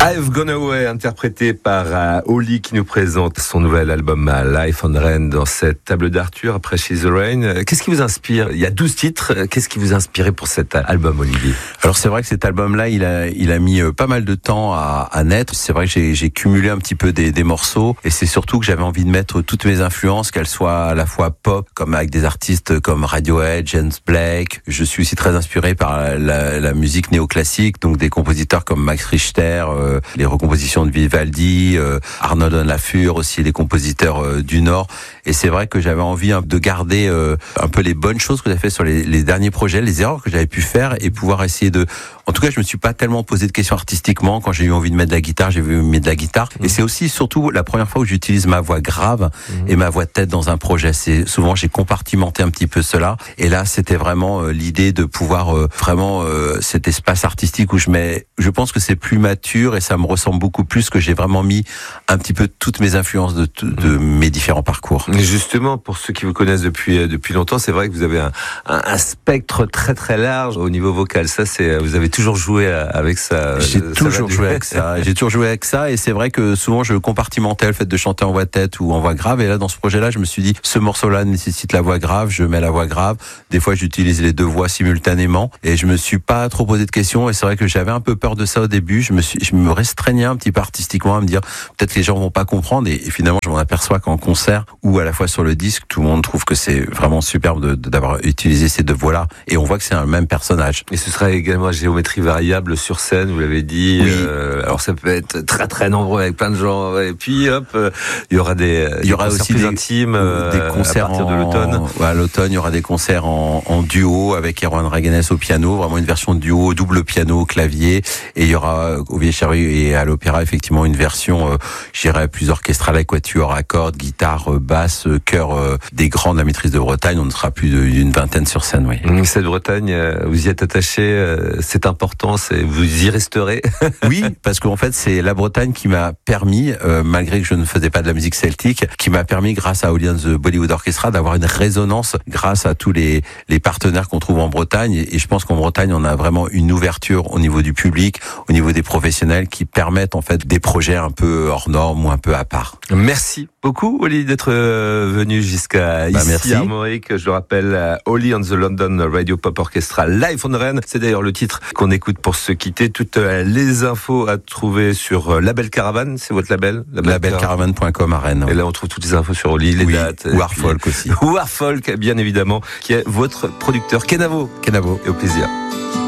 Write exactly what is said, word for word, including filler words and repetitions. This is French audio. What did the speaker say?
I've Gone Away, interprété par uh, Oli, qui nous présente son nouvel album uh, Life on Rain dans cette table d'Arthur après She's the Rain. Qu'est-ce qui vous inspire? Il y a douze titres. Qu'est-ce qui vous a inspiré pour cet album, Olivier? Alors c'est vrai que cet album-là, il a, il a mis pas mal de temps à, à naître. C'est vrai que j'ai, j'ai cumulé un petit peu des, des morceaux, et c'est surtout que j'avais envie de mettre toutes mes influences, qu'elles soient à la fois pop, comme avec des artistes comme Radiohead, James Blake. Je suis aussi très inspiré par la, la musique néoclassique, donc des compositeurs comme Max Richter, euh, les recompositions de Vivaldi, euh, Arnaud Lafure, aussi les compositeurs euh, du Nord. Et c'est vrai que j'avais envie hein, de garder euh, un peu les bonnes choses que j'ai fait sur les, les derniers projets, les erreurs que j'avais pu faire, et pouvoir essayer de... En tout cas, je me suis pas tellement posé de questions artistiquement. Quand j'ai eu envie de mettre de la guitare, j'ai voulu mettre de la guitare. Mmh. Et c'est aussi surtout la première fois où j'utilise ma voix grave mmh. et ma voix de tête dans un projet. C'est souvent j'ai compartimenté un petit peu cela. Et là, c'était vraiment euh, l'idée de pouvoir euh, vraiment euh, cet espace artistique où je mets. Je pense que c'est plus mature et ça me ressemble beaucoup plus, que j'ai vraiment mis un petit peu toutes mes influences de, de mmh. mes différents parcours. Et justement, pour ceux qui vous connaissent depuis depuis longtemps, c'est vrai que vous avez un, un, un spectre très très large au niveau vocal. Ça, c'est vous avez toujours joué avec ça. J'ai toujours joué avec ça. J'ai toujours joué avec ça, et c'est vrai que souvent je compartimentais le fait de chanter en voix de tête ou en voix grave. Et là, dans ce projet-là, je me suis dit, ce morceau-là nécessite la voix grave, je mets la voix grave. Des fois, j'utilise les deux voix simultanément, et je me suis pas trop posé de questions. Et c'est vrai que j'avais un peu peur de ça au début. Je me suis, je me restreignais un petit peu artistiquement à me dire, peut-être que les gens vont pas comprendre. Et, et finalement, je m'en aperçois qu'en concert ou à la fois sur le disque, tout le monde trouve que c'est vraiment superbe de, de, d'avoir utilisé ces deux voix-là. Et on voit que c'est un même personnage. Et ce sera également à géométrie variable sur scène, vous l'avez dit. Oui. Euh, alors ça peut être très très nombreux avec plein de gens. Et puis hop, euh, il y aura des, il y aura des aussi plus des intimes, euh, des concerts à partir en, de l'automne. Ouais, à l'automne, il y aura des concerts en, en duo avec Erwan Raganes au piano, vraiment une version de duo, double piano, clavier. Et il y aura au Vieux-Charrue et à l'Opéra effectivement une version, euh, je dirais plus orchestrale avec quatuor à cordes, guitare, basse, chœur, euh, des grands de la maîtrise de Bretagne. On sera plus d'une vingtaine sur scène, oui. Cette Bretagne, vous y êtes attaché, c'est important, c'est, vous y resterez. Oui, parce qu'en fait, c'est la Bretagne qui m'a permis, euh, malgré que je ne faisais pas de la musique celtique, qui m'a permis, grâce à Oli and the Bollywood Orchestra, d'avoir une résonance grâce à tous les, les partenaires qu'on trouve en Bretagne. Et je pense qu'en Bretagne, on a vraiment une ouverture au niveau du public, au niveau des professionnels, qui permettent en fait des projets un peu hors normes ou un peu à part. Merci beaucoup, Oli, d'être venu jusqu'à bah, ici merci. à Armorique. Je le rappelle, Oli and the London Radio Pop Orchestra Live on Rain. C'est d'ailleurs le titre qu'on écoute pour se quitter. Toutes les infos à trouver sur Label Caravane, c'est votre label, label caravane point com à Rennes. Et là, on trouve toutes les infos sur Oli, les oui, dates. Warfolk aussi. Warfolk, bien évidemment, qui est votre producteur. Kenavo. Kenavo. Et au plaisir.